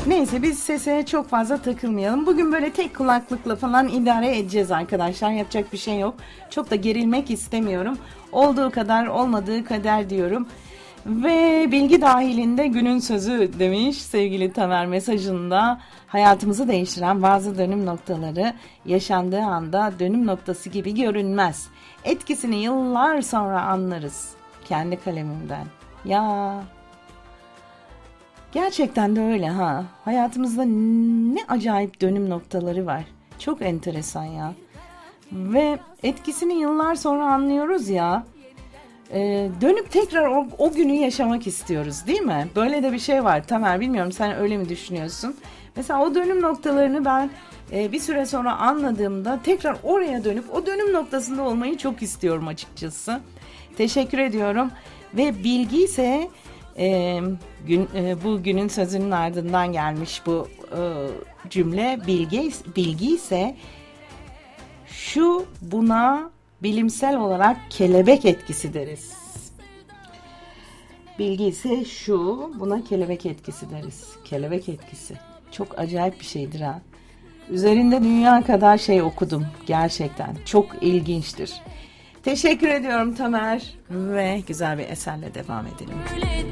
Neyse biz sese çok fazla takılmayalım. Bugün böyle tek kulaklıkla falan idare edeceğiz arkadaşlar. Yapacak bir şey yok. Çok da gerilmek istemiyorum. Olduğu kadar olmadığı kader diyorum. Ve bilgi dahilinde günün sözü demiş sevgili Tamer mesajında. Hayatımızı değiştiren bazı dönüm noktaları yaşandığı anda dönüm noktası gibi görünmez. Etkisini yıllar sonra anlarız. Kendi kalemimden. Ya gerçekten de öyle ha. Hayatımızda ne acayip dönüm noktaları var. Çok enteresan ya. Ve etkisini yıllar sonra anlıyoruz ya. Dönüp tekrar o günü yaşamak istiyoruz değil mi? Böyle de bir şey var Tamer, bilmiyorum sen öyle mi düşünüyorsun? Mesela o dönüm noktalarını ben bir süre sonra anladığımda tekrar oraya dönüp o dönüm noktasında olmayı çok istiyorum açıkçası. Teşekkür ediyorum. Ve bilgi ise bu günün sözünün ardından gelmiş bu cümle. Bilgi ise buna bilimsel olarak kelebek etkisi deriz. Bilgi ise buna kelebek etkisi deriz. Kelebek etkisi. Çok acayip bir şeydir ha. Üzerinde dünya kadar şey okudum gerçekten. Çok ilginçtir. Teşekkür ediyorum Tamer ve güzel bir eserle devam edelim.